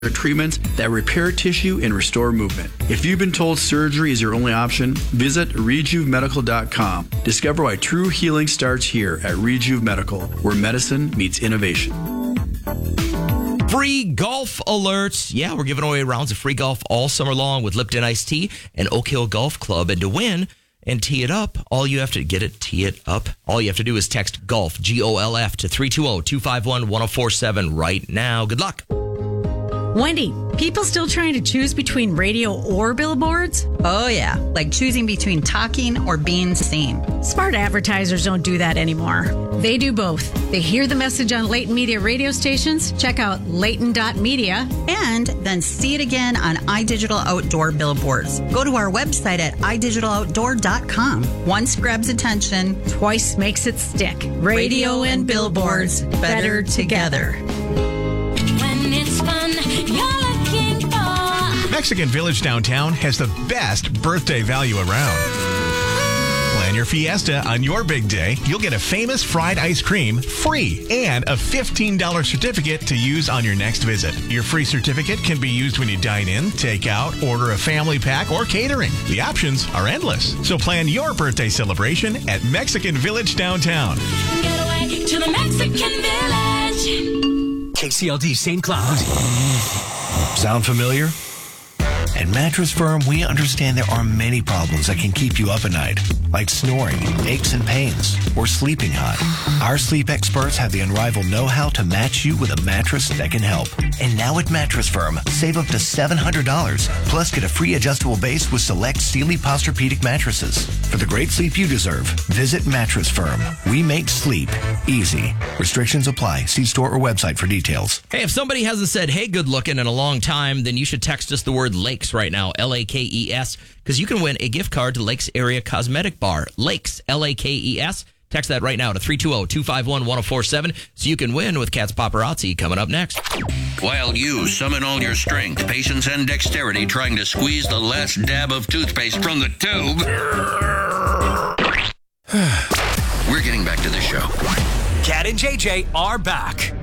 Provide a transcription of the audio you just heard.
treatments that repair tissue and restore movement. If you've been told surgery is your only option, visit RejuveMedical.com. Discover why true healing starts here at Rejuve Medical, where medicine meets innovation. Free golf alerts. Yeah, we're giving away rounds of free golf all summer long with Lipton Iced Tea and Oak Hill Golf Club. And to win and tee it up, all you have to do is text GOLF, GOLF, to 320-251-1047 right now. Good luck. Wendy, people still trying to choose between radio or billboards? Oh, yeah, like choosing between talking or being seen. Smart advertisers don't do that anymore. They do both. They hear the message on Leighton Media radio stations, check out Leighton.media, and then see it again on iDigital Outdoor billboards. Go to our website at idigitaloutdoor.com. Once grabs attention, twice makes it stick. Radio and billboards, better together. When it's fun, you're looking for. Mexican Village downtown has the best birthday value around. Plan your fiesta on your big day. You'll get a famous fried ice cream free and a $15 certificate to use on your next visit. Your free certificate can be used when you dine in, take out, order a family pack, or catering. The options are endless. So plan your birthday celebration at Mexican Village downtown. Get away to the Mexican Village. KCLD St. Cloud. Sound familiar? At Mattress Firm, we understand there are many problems that can keep you up at night, like snoring, aches and pains, or sleeping hot. Our sleep experts have the unrivaled know-how to match you with a mattress that can help. And now at Mattress Firm, save up to $700, plus get a free adjustable base with select Sealy Posturepedic mattresses. For the great sleep you deserve, visit Mattress Firm. We make sleep easy. Restrictions apply. See store or website for details. Hey, if somebody hasn't said, hey, good looking in a long time, then you should text us the word Lakes right now, Lakes, because you can win a gift card to Lakes Area Cosmetic Bar. Lakes, Lakes. Text that right now to 320-251-1047 so you can win with Cat's Paparazzi coming up next. While you summon all your strength, patience, and dexterity trying to squeeze the last dab of toothpaste from the tube, we're getting back to the show. Cat and JJ are back.